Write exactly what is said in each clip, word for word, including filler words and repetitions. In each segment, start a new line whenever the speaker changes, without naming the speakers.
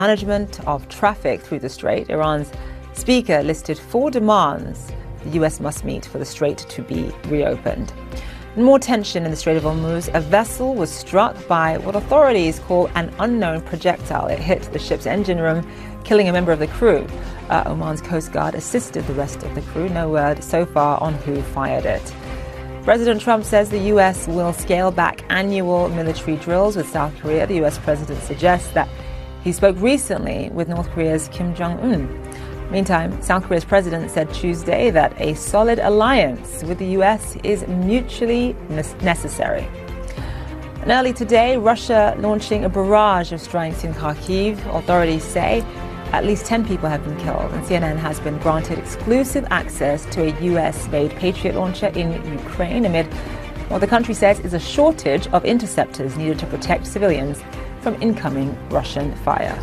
management of traffic through the Strait. Iran's speaker listed four demands the U S must meet for the Strait to be reopened. More tension in the Strait of Hormuz. A vessel was struck by what authorities call an unknown projectile. It hit the ship's engine room, killing a member of the crew. Uh, Oman's Coast Guard assisted the rest of the crew. No word so far on who fired it. President Trump says the U S will scale back annual military drills with South Korea. The U S president suggests that he spoke recently with North Korea's Kim Jong-un. Meantime, South Korea's president said Tuesday that a solid alliance with the U S is mutually necessary. And early today, Russia launching a barrage of strikes in Kharkiv. Authorities say at least ten people have been killed, and C N N has been granted exclusive access to a U S-made Patriot launcher in Ukraine amid what the country says is a shortage of interceptors needed to protect civilians from incoming Russian fire.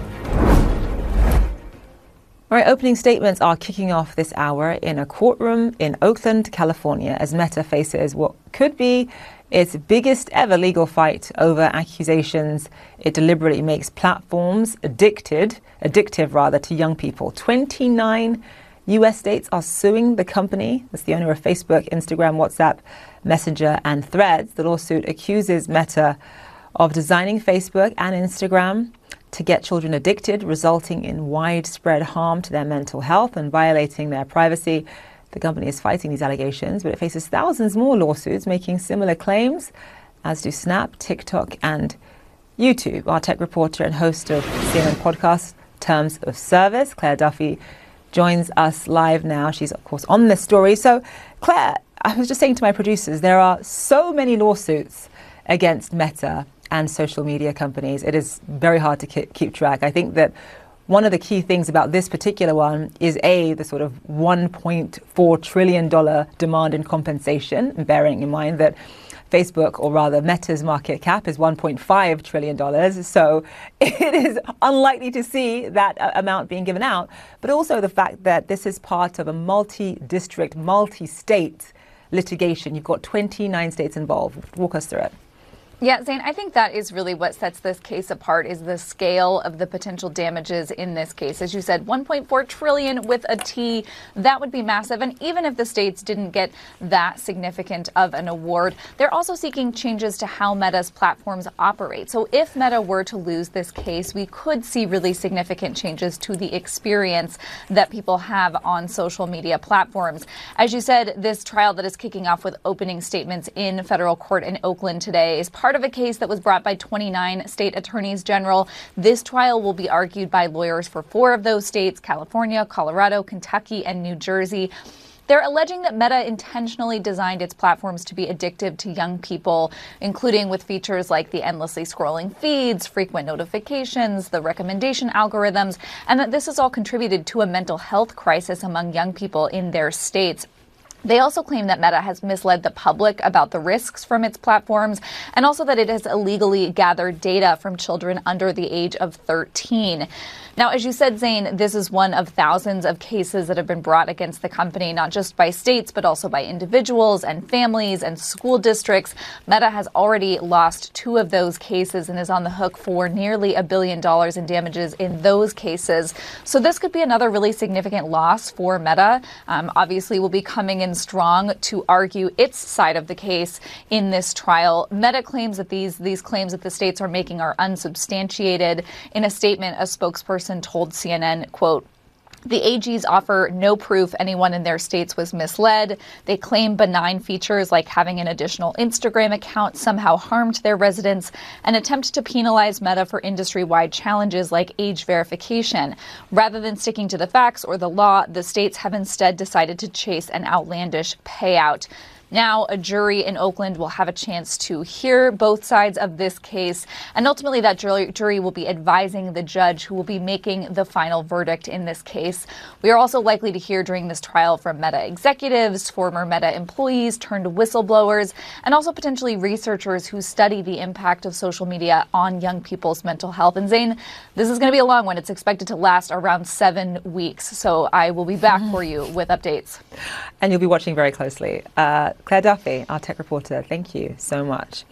All right, opening statements are kicking off this hour in a courtroom in Oakland, California, as Meta faces what could be its biggest ever legal fight over accusations it deliberately makes platforms addicted, addictive rather, to young people. twenty-nine U S states are suing the company. That's the owner of Facebook, Instagram, WhatsApp, Messenger, and Threads. The lawsuit accuses Meta of designing Facebook and Instagram to get children addicted, resulting in widespread harm to their mental health and violating their privacy. The company is fighting these allegations, but it faces thousands more lawsuits making similar claims, as do Snap, TikTok, and YouTube. Our tech reporter and host of C N N podcast Terms of Service, Claire Duffy, joins us live now. She's, of course, on this story. So, Claire, I was just saying to my producers, there are so many lawsuits against Meta and social media companies. It is very hard to keep track. I think that one of the key things about this particular one is A, the sort of one point four trillion dollars demand in compensation, bearing in mind that Facebook, or rather Meta's market cap, is one point five trillion dollars. So it is unlikely to see that amount being given out. But also the fact that this is part of a multi-district, multi-state litigation. You've got twenty-nine states involved. Walk us through it.
Yeah, Zain, I think that is really what sets this case apart, is the scale of the potential damages in this case. As you said, one point four trillion dollars with a T, that would be massive. And even if the states didn't get that significant of an award, they're also seeking changes to how Meta's platforms operate. So if Meta were to lose this case, we could see really significant changes to the experience that people have on social media platforms. As you said, this trial that is kicking off with opening statements in federal court in Oakland today is part Part of a case that was brought by twenty-nine state attorneys general. This trial will be argued by lawyers for four of those states: California, Colorado, Kentucky, and New Jersey. They're alleging that Meta intentionally designed its platforms to be addictive to young people, including with features like the endlessly scrolling feeds, frequent notifications, the recommendation algorithms, and that this has all contributed to a mental health crisis among young people in their states. They also claim that Meta has misled the public about the risks from its platforms, and also that it has illegally gathered data from children under the age of thirteen. Now, as you said, Zain, this is one of thousands of cases that have been brought against the company, not just by states, but also by individuals and families and school districts. Meta has already lost two of those cases and is on the hook for nearly a billion dollars in damages in those cases. So this could be another really significant loss for Meta. Um, obviously, will be coming in strong to argue its side of the case in this trial. Meta claims that these, these claims that the states are making are unsubstantiated. In a statement, a spokesperson told C N N, quote, "The A Gs offer no proof anyone in their states was misled. They claim benign features like having an additional Instagram account somehow harmed their residents and attempt to penalize Meta for industry-wide challenges like age verification. Rather than sticking to the facts or the law, the states have instead decided to chase an outlandish payout." Now, a jury in Oakland will have a chance to hear both sides of this case, and ultimately that jury, jury will be advising the judge who will be making the final verdict in this case. We are also likely to hear during this trial from Meta executives, former Meta employees turned whistleblowers, and also potentially researchers who study the impact of social media on young people's mental health. And Zain, this is going to be a long one. It's expected to last around seven weeks, so I will be back for you with updates.
And you'll be watching very closely. Uh, Claire Duffy, our tech reporter, thank you so much.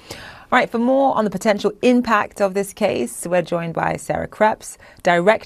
All right, for more on the potential impact of this case, we're joined by Sarah Kreps, Director